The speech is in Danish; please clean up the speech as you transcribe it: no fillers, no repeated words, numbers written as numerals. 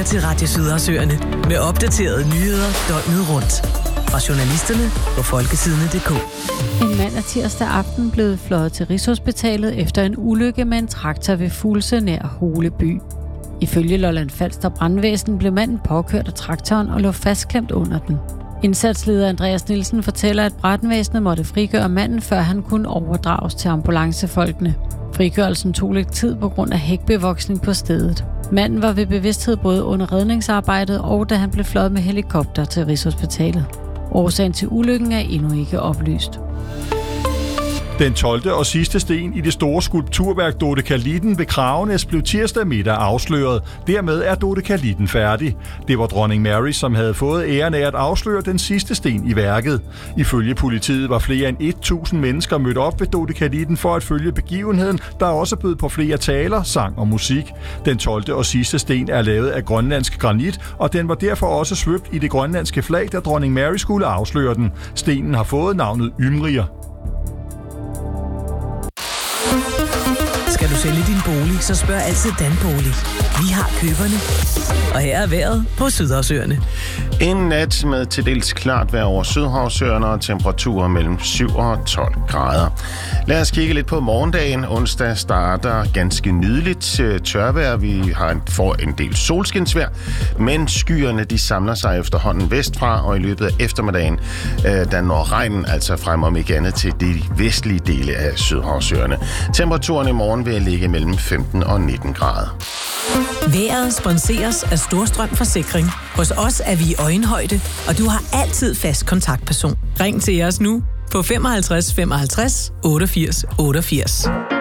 til Radio Sydersøerne med opdaterede nyheder døgnet rundt. Fra journalisterne på folketidene.dk. En mand er tirsdag aften blevet fløjet til Rigshospitalet efter en ulykke med en traktor ved Fuglse nær Holeby. Ifølge Lolland Falster brandvæsen blev manden påkørt af traktoren og lå fastklemt under den. Indsatsleder Andreas Nielsen fortæller, at brandvæsenet måtte frigøre manden, før han kunne overdrages til ambulancefolkene. Frigørelsen tog lidt tid på grund af hækbevoksning på stedet. Manden var ved bevidsthed både under redningsarbejdet og da han blev fløjet med helikopter til Rigshospitalet. Årsagen til ulykken er endnu ikke oplyst. Den 12. og sidste sten i det store skulpturværk Dodekalitten ved Kragenæs blev tirsdag middag afsløret. Dermed er Dodekalitten færdig. Det var dronning Mary, som havde fået æren af at afsløre den sidste sten i værket. Ifølge politiet var flere end 1000 mennesker mødt op ved Dodekalitten for at følge begivenheden, der også bød på flere taler, sang og musik. Den 12. og sidste sten er lavet af grønlandsk granit, og den var derfor også svøbt i det grønlandske flag, da dronning Mary skulle afsløre den. Stenen har fået navnet Ymrier. Skal du sælge din bolig, så spørg altid Danbolig. Vi har køberne. Og her er vejret på Sydersøerne. En nat med til dels klart vejr over Sydhavsøerne og temperaturer mellem 7 og 12 grader. Lad os kigge lidt på morgendagen. Onsdag starter ganske nydeligt tørvejr. Vi får en del solskinsvejr, men skyerne de samler sig efterhånden vestfra, og i løbet af eftermiddagen der når regnen altså frem om ikke andet til de vestlige dele af Sydhavsøerne. Temperaturen i morgen vil ligge mellem 15 og 19 grader. Vejret sponseres af Storstrøm Forsikring. Hos os er vi i øjenhøjde, og du har altid fast kontaktperson. Ring til os nu på 55 55 88 88.